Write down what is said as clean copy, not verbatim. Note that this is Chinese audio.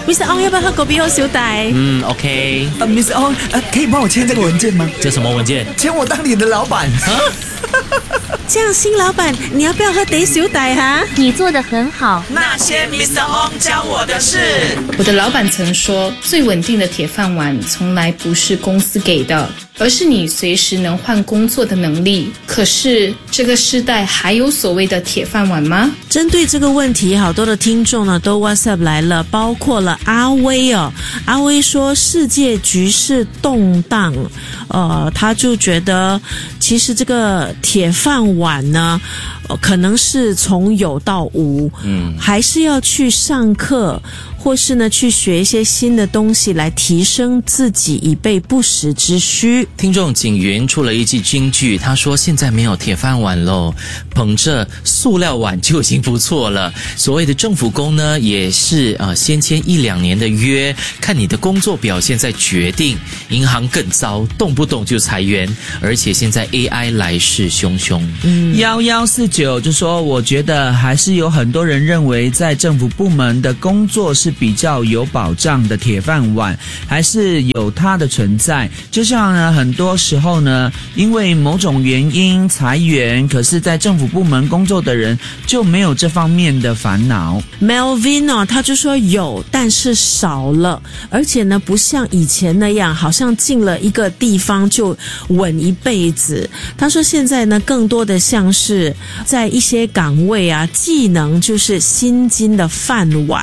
Mr. Ong 要不要喝果啤或小弟 ？OK。 Miss Ong，可以帮我签这个文件吗？ 这什么文件？ 签我当你的老板啊！ 这样，新老板，你要不要喝茶小弟哈？ 你做得很好。 那些 Mr. Ong 教我的事。 我的老板曾说，最稳定的铁饭碗从来不是公司给的，而是你随时能换工作的能力。可是这个时代还有所谓的铁饭碗吗？ 针对这个问题，好多的听众呢都 WhatsApp 来了，包括了阿威哦。阿威说世界局势动荡，他就觉得其实这个铁饭碗呢，可能是从有到无，还是要去上课，或是呢去学一些新的东西来提升自己，以备不时之需。 听众景云出了一句金句，他说现在没有铁饭碗咯，捧着塑料碗就已经不错了。所谓的政府工呢，也是先签1-2年的约，看你的工作表现再决定。银行更糟，动不动就裁员，而且现在 AI 来势汹汹。 1149就说，我觉得还是有很多人认为在政府部门的工作是比较有保障的铁饭碗，还是有它的存在。就像呢，很多时候呢，因为某种原因裁员，可是在政府部门工作的人就没有这方面的烦恼。 Melvin 他就说有，但是少了，而且呢不像以前那样好像进了一个地方就稳一辈子。他说现在呢更多的像是在一些岗位啊，技能就是薪金的饭碗。